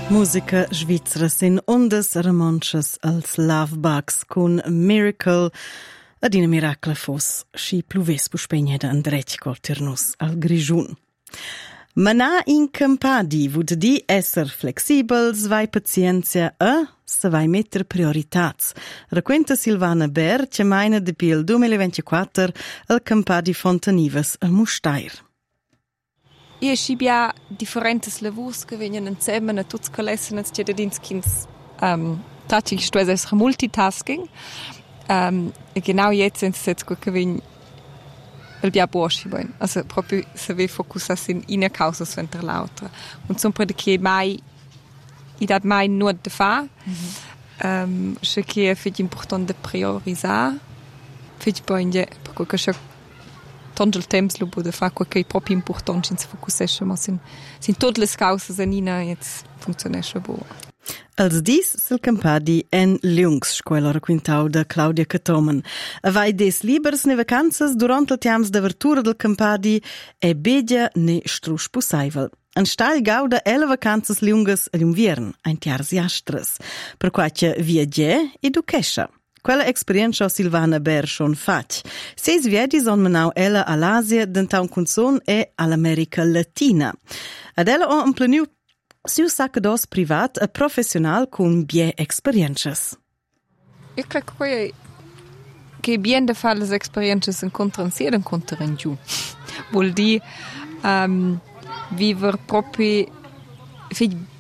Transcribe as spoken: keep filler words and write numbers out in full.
Musica svizzera sin ondas romanches als Lovebugs cun Miracle ad ina miracla fos schi pluves puspegna da andretg col ternus al Grischun. Manà in campadi vud di esser flexibels, vai pazienzia e se vai metter prioritats. Raquenta Silvana Ber, che maina de pil duemilaventiquattro al campadi Fontanives a Mustair. Io scibia differentes lavurs che vengono insieme a tutti che lesson che da dinskins um, tatsächlich sto es multitasking um, e genau jetzt sind es jetzt gut gewinn el bia bosch ben also proprio se ve focusas in una causa suenter l'altra und zum prede che mai i dat mai nur de fa mm-hmm. um, ce qui est fait important de priorisar fait poinge perché che tangel temps lo bude fa quel che è proprio importante in se focusesce ma sin sin tutte le cause zanina jetzt funzionesce bo. Als dis sil campadi en Ljungs scuola raquintau da Claudia Catomen. Avai des libers ne vacanzas durant il tiams d'apertura del campadi e bedia ne strusch possibel. An stal gauda ella vacanzas lungas all'inviern, ein tiars jastres, per quace viagge e ducescia. Quella esperienza Silvana Ber schon fac. Seis viaggi son menau ella all'Asia, d'entau cunzon e all'America Latina. Ad ella ho empleniu siu saccados privat e professional con bie experiences. Io credo che che bien de fare le experiences incontran sia incontran giù. Vuol dire um, vivere proprio